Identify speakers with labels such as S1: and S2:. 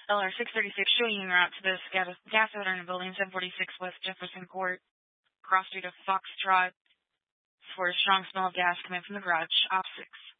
S1: LR 636 showing you route to this gas odor in building 746 West Jefferson Court, cross street of Foxtrot, for a strong smell of gas coming from the garage, op 6.